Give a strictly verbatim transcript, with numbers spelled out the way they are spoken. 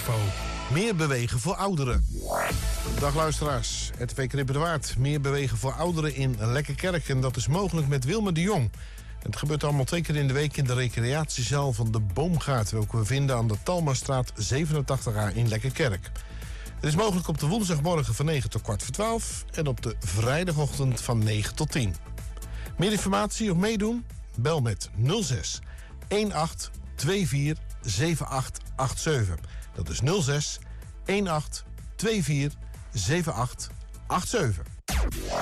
Info. Meer bewegen voor ouderen. Dag luisteraars, R T V Krippen de Waard. Meer bewegen voor ouderen in Lekkerkerk. En dat is mogelijk met Wilma de Jong. Het gebeurt allemaal twee keer in de week in de recreatiezaal van de Boomgaard, welke we vinden aan de Talmastraat zevenentachtig A in Lekkerkerk. Het is mogelijk op de woensdagmorgen van negen tot kwart voor twaalf en op de vrijdagochtend van negen tot tien. Meer informatie of meedoen? Bel met nul zes een acht twee vier zeven acht acht zeven. Dat is nul zes een acht twee vier zeven acht acht zeven.